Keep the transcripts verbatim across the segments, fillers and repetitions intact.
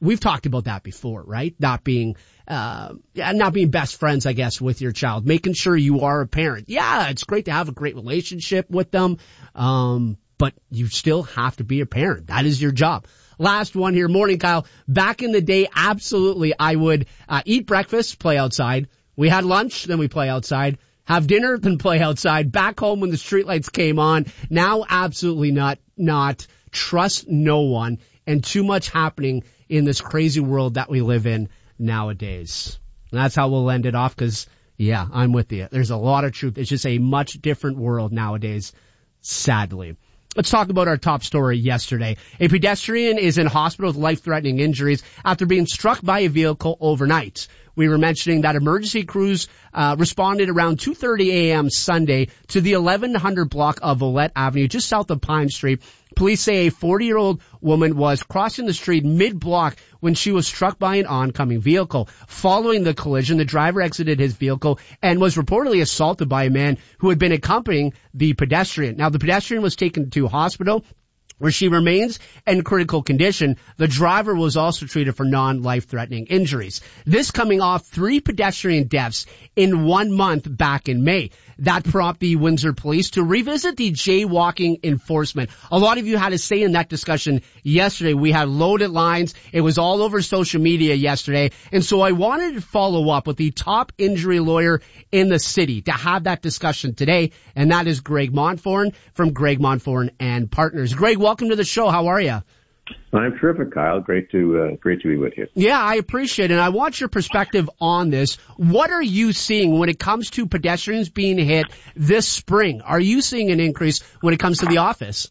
we've talked about that before, right? Not being, uh, yeah, not being best friends, I guess, with your child, making sure you are a parent. Yeah, it's great to have a great relationship with them. Um, but you still have to be a parent. That is your job. Last one here. Morning, Kyle. Back in the day, absolutely, I would uh, eat breakfast, play outside. We had lunch, then we play outside. Have dinner, then play outside. Back home when the streetlights came on. Now, absolutely not, not. Trust no one. And too much happening in this crazy world that we live in nowadays. And that's how we'll end it off because, yeah, I'm with you. There's a lot of truth. It's just a much different world nowadays, sadly. Let's talk about our top story yesterday. A pedestrian is in hospital with life-threatening injuries after being struck by a vehicle overnight. We were mentioning that emergency crews uh, responded around two thirty a.m. Sunday to the eleven hundred block of Villette Avenue, just south of Pine Street. Police say a forty-year-old woman was crossing the street mid-block when she was struck by an oncoming vehicle. Following the collision, the driver exited his vehicle and was reportedly assaulted by a man who had been accompanying the pedestrian. Now, the pedestrian was taken to hospital, where she remains in critical condition. The driver was also treated for non-life-threatening injuries. This coming off three pedestrian deaths in one month back in May. That prompted the Windsor Police to revisit the jaywalking enforcement. A lot of you had a say in that discussion yesterday. We had loaded lines. It was all over social media yesterday. And so I wanted to follow up with the top injury lawyer in the city to have that discussion today. And that is Greg Montfort from Greg Montfort and Partners. Greg, welcome to the show. How are you? I'm terrific, Kyle. Great to uh, great to be with you. Yeah, I appreciate it. And I want your perspective on this. What are you seeing when it comes to pedestrians being hit this spring? Are you seeing an increase when it comes to the office?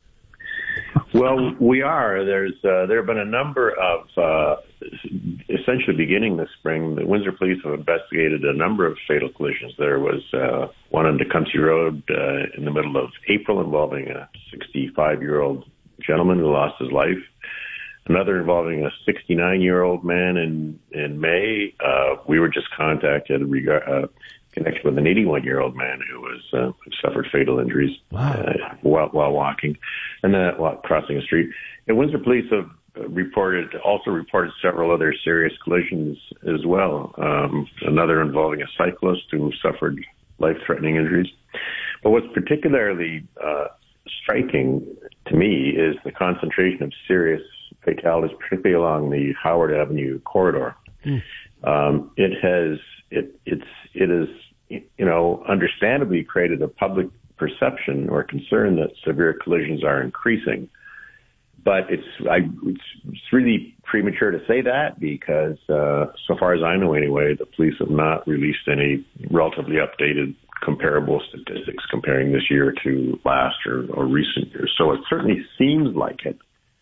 Well, we are. There's uh, there have been a number of uh, essentially beginning this spring. The Windsor Police have investigated a number of fatal collisions. There was uh, one on Tecumseh Road uh, in the middle of April involving a sixty-five-year-old gentleman who lost his life. Another involving a sixty-nine-year-old man in in May. Uh, we were just contacted in regard, uh, connection with an eighty-one-year-old man who was uh, who suffered fatal injuries wow. uh, while while walking, and then while crossing a street. And Windsor Police have reported also reported several other serious collisions as well. Um, another involving a cyclist who suffered life-threatening injuries. But what's particularly uh, striking to me is the concentration of serious fatalities, particularly along the Howard Avenue corridor. Mm. Um, it has, it, it's, it is, you know, understandably created a public perception or concern that severe collisions are increasing. But it's, I, it's, it's really premature to say that because, uh, so far as I know anyway, the police have not released any relatively updated comparable statistics comparing this year to last or, or recent years. So it certainly seems like it.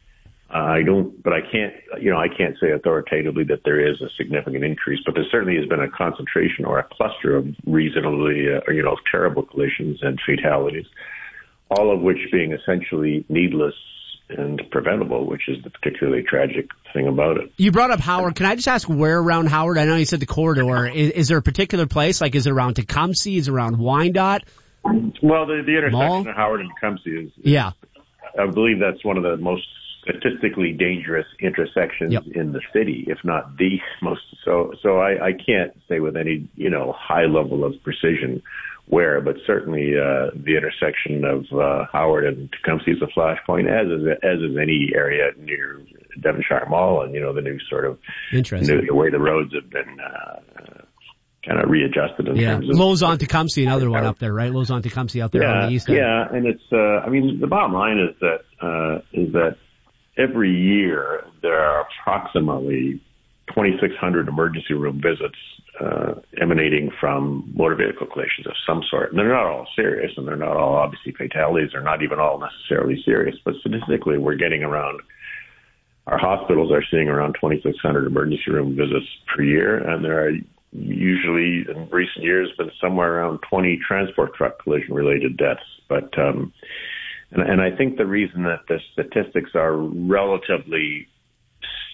I don't, but I can't, you know, I can't say authoritatively that there is a significant increase, but there certainly has been a concentration or a cluster of reasonably, uh, you know, terrible collisions and fatalities, all of which being essentially needless and preventable, which is the particularly tragic thing about it. You brought up Howard. Can I just ask where around Howard? I know you said the corridor. Is, is there a particular place? Like, is it around Tecumseh? Is it around Wyandotte? Well, the, the intersection Mall? of Howard and Tecumseh is, is, yeah. I believe that's one of the most statistically dangerous intersections yep. in the city, if not the most. So, so I, I can't say with any, you know, high level of precision where, but certainly uh, the intersection of uh, Howard and Tecumseh is a flashpoint, as is as is any area near Devonshire Mall, and you know the new sort of Interesting. New, the way the roads have been uh, kind of readjusted. In yeah, terms of Lausanne Tecumseh, another one up there, right? Lausanne Tecumseh out there yeah, on the east end. Yeah, and it's. Uh, I mean, the bottom line is that uh, is that every year there are approximately twenty-six hundred emergency room visits uh, emanating from motor vehicle collisions of some sort. And they're not all serious, and they're not all obviously fatalities. They're not even all necessarily serious. But statistically, we're getting around, our hospitals are seeing around twenty-six hundred emergency room visits per year. And there are usually, in recent years, been somewhere around twenty transport truck collision-related deaths. But um, and, and I think the reason that the statistics are relatively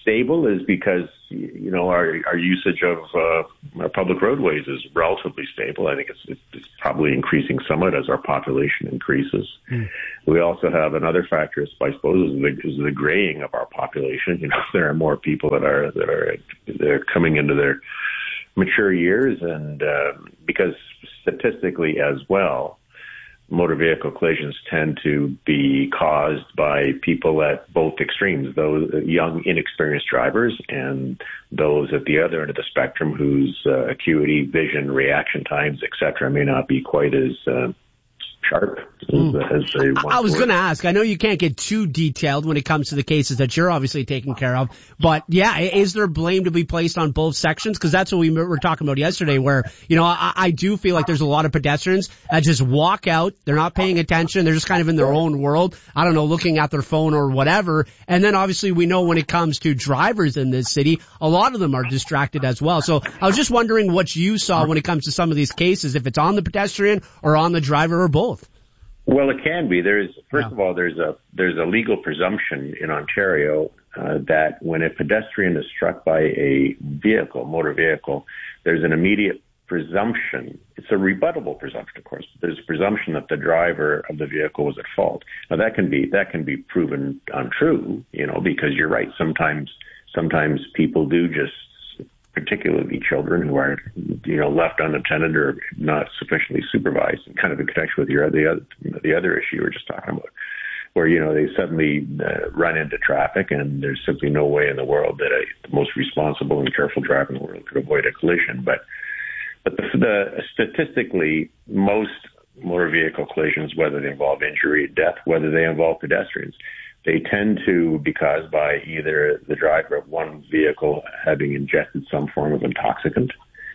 stable is because, you know, our, our usage of uh, our public roadways is relatively stable. I think it's, it's probably increasing somewhat as our population increases. Mm. We also have another factor, I suppose, is the, is the graying of our population. You know, there are more people that are that are they're coming into their mature years, and uh, because statistically as well, motor vehicle collisions tend to be caused by people at both extremes, those young, inexperienced drivers and those at the other end of the spectrum whose uh, acuity, vision, reaction times, et cetera, may not be quite as uh, sharp Mm. as, as they want. I was going to ask, I know you can't get too detailed when it comes to the cases that you're obviously taking care of, but yeah, is there blame to be placed on both sections? Because that's what we were talking about yesterday, where, you know, I, I do feel like there's a lot of pedestrians that just walk out, they're not paying attention, they're just kind of in their own world, I don't know, looking at their phone or whatever, and then obviously we know when it comes to drivers in this city, a lot of them are distracted as well. So I was just wondering what you saw when it comes to some of these cases, if it's on the pedestrian or on the driver or both. Well, it can be. There's first Yeah. of all, there's a there's a legal presumption in Ontario uh, that when a pedestrian is struck by a vehicle, motor vehicle, there's an immediate presumption. It's a rebuttable presumption, of course. There's a presumption that the driver of the vehicle was at fault. Now that can be that can be proven untrue, you know, because you're right. Sometimes sometimes people do just, particularly children who are, you know, left unattended or not sufficiently supervised, and kind of in connection with your the other the other issue you were just talking about, where, you know, they suddenly uh, run into traffic and there's simply no way in the world that a, the most responsible and careful driver in the world could avoid a collision. But but the, the statistically, most motor vehicle collisions, whether they involve injury, death, whether they involve pedestrians, they tend to be caused by either the driver of one vehicle having ingested some form of intoxicant,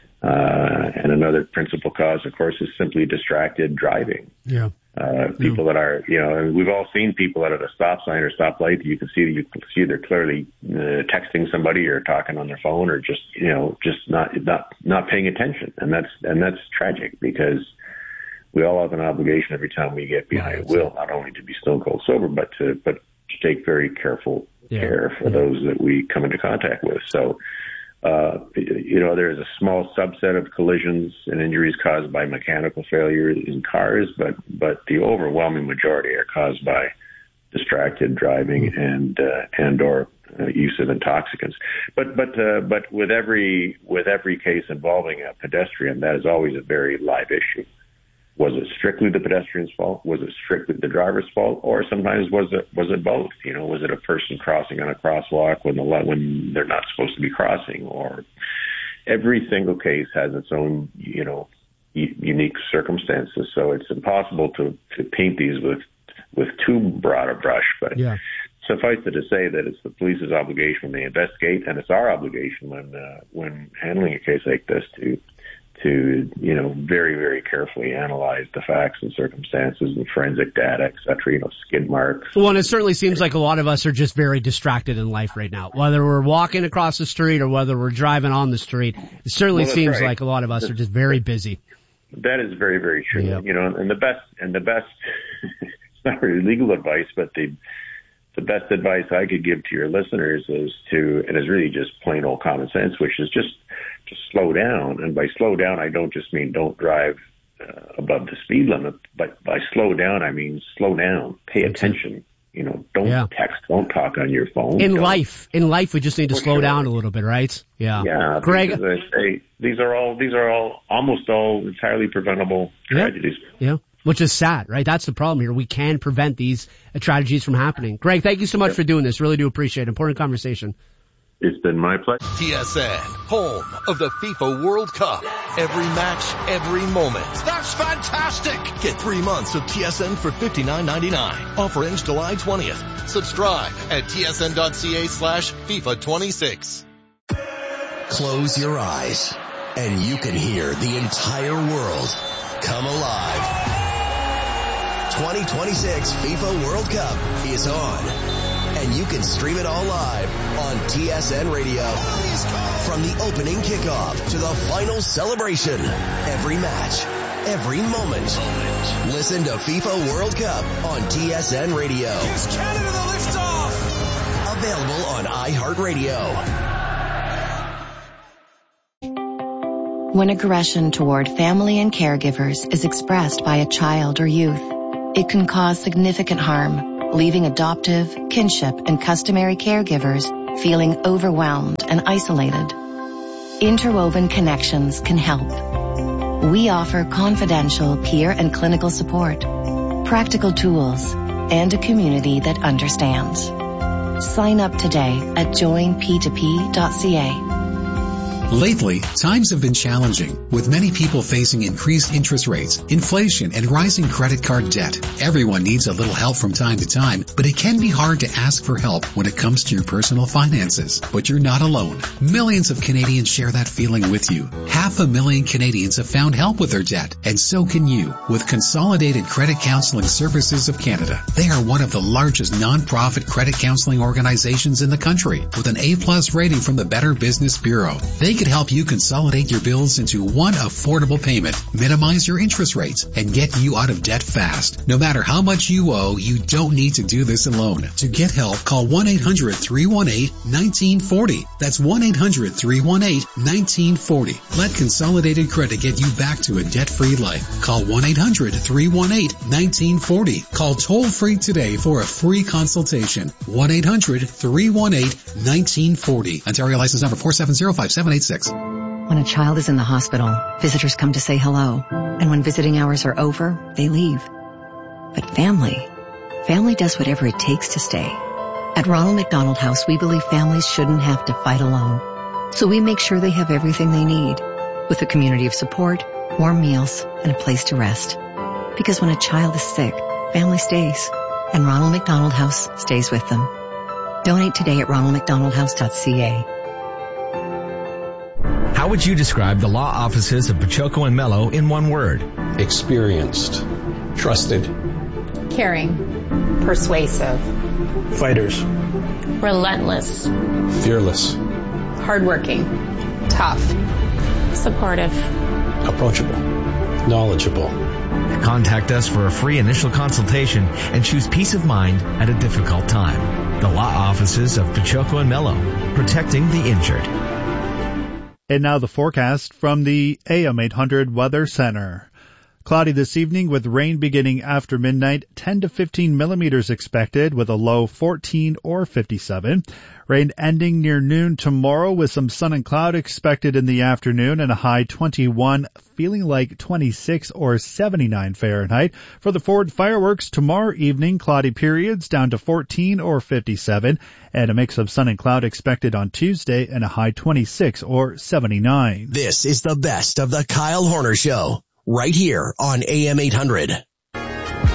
uh, and another principal cause, of course, is simply distracted driving. Yeah. Uh, people yeah. that are, you know, and we've all seen people at a stop sign or stoplight. You can see, you can see they're clearly uh, texting somebody or talking on their phone or just, you know, just not, not, not paying attention. And that's, and that's tragic because we all have an obligation every time we get behind a wheel, not only to be stone cold sober, but to, but to take very careful yeah. care for yeah. those that we come into contact with. So, uh, you know, there's a small subset of collisions and injuries caused by mechanical failure in cars, but, but the overwhelming majority are caused by distracted driving and, uh, and or uh, use of intoxicants. But, but, uh, but with every, with every case involving a pedestrian, that is always a very live issue. Was it strictly the pedestrian's fault? Was it strictly the driver's fault? Or sometimes was it was it both? You know, was it a person crossing on a crosswalk when the when they're not supposed to be crossing? Or every single case has its own, you know, u- unique circumstances. So it's impossible to, to paint these with with too broad a brush. But yeah. suffice it to say that it's the police's obligation when they investigate, and it's our obligation when uh, when handling a case like this to. to, you know, very, very carefully analyze the facts and circumstances and forensic data, et cetera, you know, skid marks. Well, and it certainly seems like a lot of us are just very distracted in life right now. Whether we're walking across the street or whether we're driving on the street, it certainly well, seems right. like a lot of us that's, are just very busy. That is very, very true. Yep. You know, and the best, and the best, it's not really legal advice, but the, the best advice I could give to your listeners is to, and it's really just plain old common sense, which is just, just slow down. And by slow down, I don't just mean don't drive uh, above the speed limit, but by slow down, I mean slow down, pay attention. You know, don't yeah. text, don't talk on your phone. In don't. life, in life, we just need to slow sure. down a little bit, right? Yeah. Yeah. Greg, as I say, these are all, these are all, almost all entirely preventable tragedies. Yeah. yeah. Which is sad, right? That's the problem here. We can prevent these uh, tragedies from happening. Greg, thank you so much yeah. for doing this. Really do appreciate it. Important conversation. It's been my pleasure. T S N, home of the FIFA World Cup. Every match, every moment. That's fantastic! Get three months of T S N for fifty-nine ninety-nine. Offer ends July twentieth. Subscribe at tsn.ca slash FIFA 26. Close your eyes and you can hear the entire world come alive. twenty twenty-six FIFA World Cup is on. And you can stream it all live on T S N Radio. From the opening kickoff to the final celebration. Every match, every moment. Listen to FIFA World Cup on T S N Radio. Here's Canada, the liftoff. Available on iHeartRadio. When aggression toward family and caregivers is expressed by a child or youth, it can cause significant harm, leaving adoptive, kinship, and customary caregivers feeling overwhelmed and isolated. Interwoven Connections can help. We offer confidential peer and clinical support, practical tools, and a community that understands. Sign up today at join p two p dot c a. Lately, times have been challenging, with many people facing increased interest rates, inflation, and rising credit card debt. Everyone needs a little help from time to time, but it can be hard to ask for help when it comes to your personal finances. But you're not alone. Millions of Canadians share that feeling with you. Half a million Canadians have found help with their debt, and so can you, with Consolidated Credit Counseling Services of Canada. They are one of the largest non-profit credit counseling organizations in the country, with an A-plus rating from the Better Business Bureau. They could help you consolidate your bills into one affordable payment, minimize your interest rates, and get you out of debt fast. No matter how much you owe, you don't need to do this alone. To get help, call one eight hundred three one eight one nine four zero. That's one eight hundred three one eight one nine four zero. Let Consolidated Credit get you back to a debt-free life. Call one eight hundred three one eight one nine four zero. Call toll-free today for a free consultation. one eight hundred three one eight one nine four zero. Ontario license number four seven zero five seven eight six. When a child is in the hospital, visitors come to say hello. And when visiting hours are over, they leave. But family, family does whatever it takes to stay. At Ronald McDonald House, we believe families shouldn't have to fight alone. So we make sure they have everything they need, with a community of support, warm meals, and a place to rest. Because when a child is sick, family stays. And Ronald McDonald House stays with them. Donate today at ronald mcdonald house dot c a. How would you describe the law offices of Pachoco and Mello in one word? Experienced, trusted, caring, persuasive, fighters, relentless, fearless, hardworking, tough, supportive, approachable, knowledgeable. Contact us for a free initial consultation and choose peace of mind at a difficult time. The law offices of Pachoco and Mello, protecting the injured. And now the forecast from the A M eight hundred Weather Center. Cloudy this evening with rain beginning after midnight, ten to fifteen millimeters expected with a low fourteen or fifty-seven. Rain ending near noon tomorrow with some sun and cloud expected in the afternoon and a high twenty-one, feeling like twenty-six or seventy-nine Fahrenheit. For the Ford fireworks tomorrow evening, cloudy periods down to fourteen or fifty-seven and a mix of sun and cloud expected on Tuesday and a high twenty-six or seventy-nine. This is the best of the Kyle Horner Show, right here on A M eight hundred.